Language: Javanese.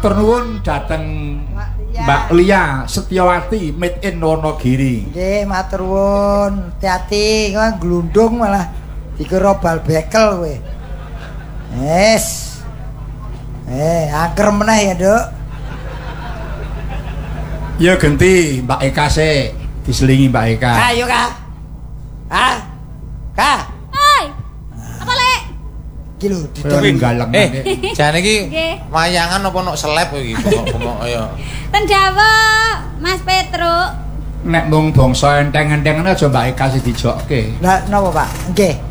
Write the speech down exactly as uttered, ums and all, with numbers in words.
matur nuwun dhateng Mbak Lia Setyawati made in Wonogiri. Nggih, matur nuwun. Hati-hati, kowe glundung malah dikira bal bekel kowe. Wes. Eh, angker meneh ya, Nduk. Ya genti Mbak Eka sik, diselingi Mbak Eka. Ayo, Kak. Hah? Kak. Hei. Apa lek? Iki lho, ditunggalem. Eh, jane iki wayangan apa nok seleb iki bengok-bengok kaya. Ten Jawa, Mas Petro. Nek mung bangsa enteng-enteng aja Mbak Eka sing dijokke. Lah napa, Pak? Nggih.